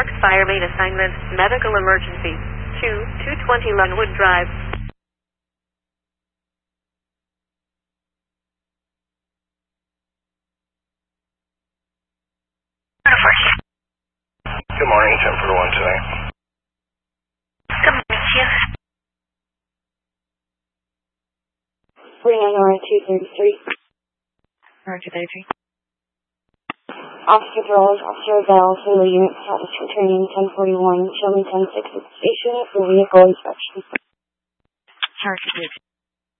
Parks Fire Main Assignment, Medical Emergency, 220 Lenwood Drive. Good morning, 10 for 1 today. Good morning, Chief. 49R233. Roger, Daisy. Officer Burroughs, Officer Bell, Sailor Unit Status returning 1041, show me 10-6 at the station for vehicle inspection. Roger, Daisy.